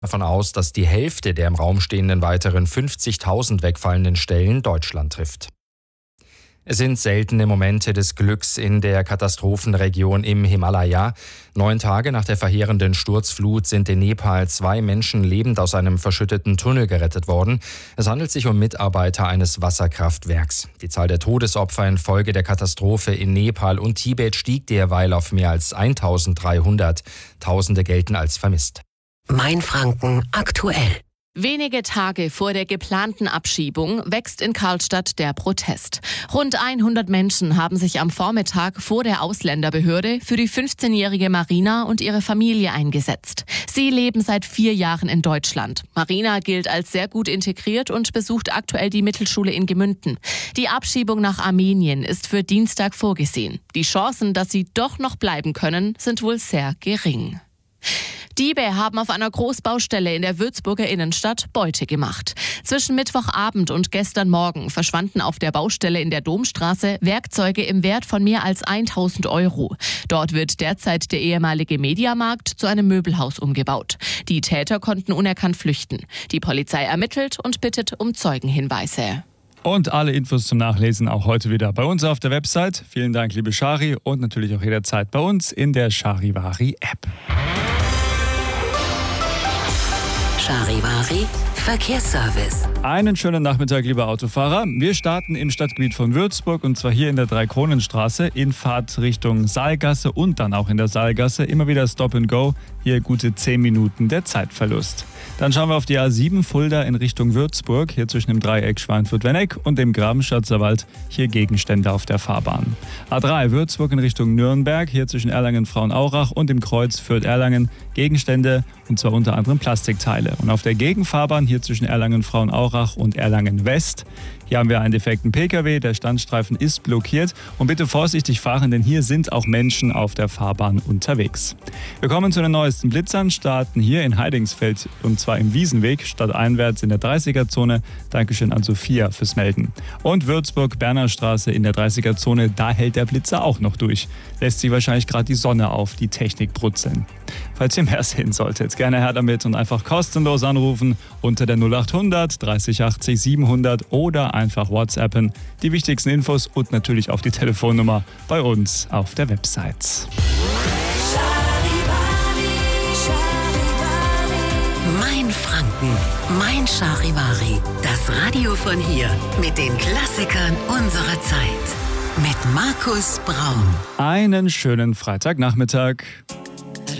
Davon aus, dass die Hälfte der im Raum stehenden weiteren 50.000 wegfallenden Stellen Deutschland trifft. Es sind seltene Momente des Glücks in der Katastrophenregion im Himalaya. 9 Tage nach der verheerenden Sturzflut sind in Nepal 2 Menschen lebend aus einem verschütteten Tunnel gerettet worden. Es handelt sich um Mitarbeiter eines Wasserkraftwerks. Die Zahl der Todesopfer infolge der Katastrophe in Nepal und Tibet stieg derweil auf mehr als 1.300. Tausende gelten als vermisst. Mainfranken aktuell. Wenige Tage vor der geplanten Abschiebung wächst in Karlstadt der Protest. Rund 100 Menschen haben sich am Vormittag vor der Ausländerbehörde für die 15-jährige Marina und ihre Familie eingesetzt. Sie leben seit 4 Jahren in Deutschland. Marina gilt als sehr gut integriert und besucht aktuell die Mittelschule in Gemünden. Die Abschiebung nach Armenien ist für Dienstag vorgesehen. Die Chancen, dass sie doch noch bleiben können, sind wohl sehr gering. Diebe haben auf einer Großbaustelle in der Würzburger Innenstadt Beute gemacht. Zwischen Mittwochabend und gestern Morgen verschwanden auf der Baustelle in der Domstraße Werkzeuge im Wert von mehr als 1.000 €. Dort wird derzeit der ehemalige Mediamarkt zu einem Möbelhaus umgebaut. Die Täter konnten unerkannt flüchten. Die Polizei ermittelt und bittet um Zeugenhinweise. Und alle Infos zum Nachlesen auch heute wieder bei uns auf der Website. Vielen Dank, liebe Shari, und natürlich auch jederzeit bei uns in der Charivari-App. Charivari Verkehrsservice. Einen schönen Nachmittag, liebe Autofahrer. Wir starten im Stadtgebiet von Würzburg und zwar hier in der Dreikronenstraße in Fahrt Richtung Saalgasse und dann auch in der Saalgasse. Immer wieder Stop and Go. Hier gute 10 Minuten der Zeitverlust. Dann schauen wir auf die A7 Fulda in Richtung Würzburg. Hier zwischen dem Dreieck Schweinfurt-Wenneck und dem Grabenschatzer Wald. Hier Gegenstände auf der Fahrbahn. A3 Würzburg in Richtung Nürnberg. Hier zwischen Erlangen-Frauenaurach und dem Kreuz Fürth-Erlangen. Gegenstände und zwar unter anderem Plastikteile. Und auf der Gegenfahrbahn hier zwischen Erlangen-Frauenaurach und Erlangen-West. Hier haben wir einen defekten Pkw, der Standstreifen ist blockiert und bitte vorsichtig fahren, denn hier sind auch Menschen auf der Fahrbahn unterwegs. Wir kommen zu den neuesten Blitzern, starten hier in Heidingsfeld und zwar im Wiesenweg, stadteinwärts in der 30er-Zone. Dankeschön an Sophia fürs Melden. Und Würzburg-Berner-Straße in der 30er-Zone, da hält der Blitzer auch noch durch. Lässt sich wahrscheinlich gerade die Sonne auf die Technik brutzeln. Falls ihr mehr sehen solltet, gerne her damit und einfach kostenlos anrufen unter der 0800 30 80 700 oder einfach WhatsAppen. Die wichtigsten Infos und natürlich auch die Telefonnummer bei uns auf der Website. Mainfranken, mein Charivari. Das Radio von hier mit den Klassikern unserer Zeit. Mit Markus Braun. Einen schönen Freitagnachmittag.